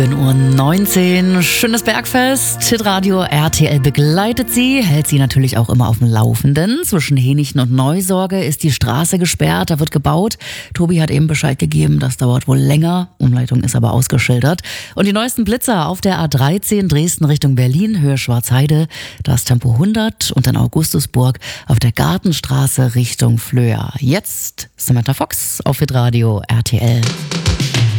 Uhr 19, schönes Bergfest. Hitradio RTL begleitet Sie, hält Sie natürlich auch immer auf dem Laufenden. Zwischen Hänichen und Neusorge ist die Straße gesperrt, da wird gebaut. Tobi hat eben Bescheid gegeben, das dauert wohl länger. Umleitung ist aber ausgeschildert. Und die neuesten Blitzer auf der A13 Dresden Richtung Berlin, Höhe Schwarzheide. Da ist Tempo 100 und dann Augustusburg auf der Gartenstraße Richtung Flöa. Jetzt Samantha Fox auf Hitradio RTL.